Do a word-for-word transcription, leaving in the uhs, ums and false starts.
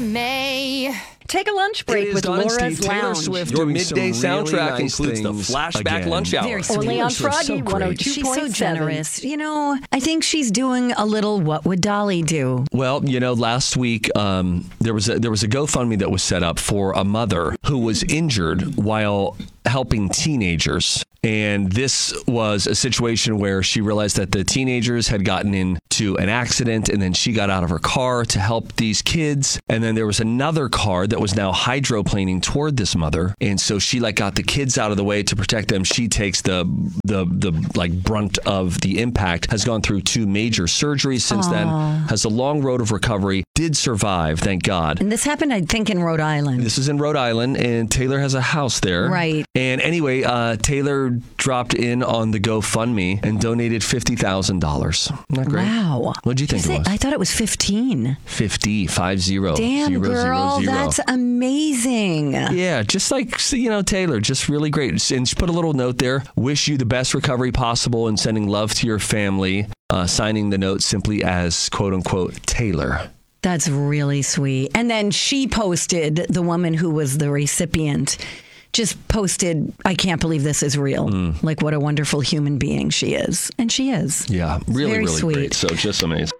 May. Take a lunch break It is with Dawn and Laura's Steve. Taylor Lounge. Swift Your doing midday some really soundtrack nice includes the things flashback again. lunch hour. Very sweet. Only Taylor on Swift's so Froggy great. one oh two She's point seven. so She's so generous. You know, I think she's doing a little what would Dolly do? Well, you know, last week um, there was a, there was a GoFundMe that was set up for a mother who was injured while helping teenagers. And this was a situation where she realized that the teenagers had gotten into an accident, and then she got out of her car to help these kids. And then there was another car that was now hydroplaning toward this mother. And so she like got the kids out of the way to protect them. She takes the the the like brunt of the impact, has gone through two major surgeries since Aww. then, has a long road of recovery, did survive, thank God. And this happened, I think, in Rhode Island. This is in Rhode Island, and Taylor has a house there. Right. And anyway, uh, Taylor dropped in on the GoFundMe and donated fifty thousand dollars. Not great. Wow. What did you think Is it was? I thought it was fifteen. fifty, five zero. Damn, zero, girl, zero, zero. that's amazing. Yeah, just like, you know, Taylor, just really great. And she put a little note there. Wish you the best recovery possible and sending love to your family. Uh, signing the note simply as, quote unquote, Taylor. That's really sweet. And then she posted, the woman who was the recipient, just posted, I can't believe this is real. Mm. Like, what a wonderful human being she is. And she is. Yeah, really, Very really sweet. great. So just amazing.